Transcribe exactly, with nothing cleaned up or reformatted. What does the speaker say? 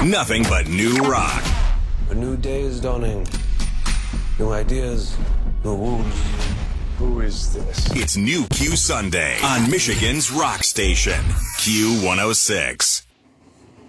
Nothing but new rock. A new day is dawning. New ideas, new wounds. Who is this? It's New Q Sunday on Michigan's rock station, Q one oh six.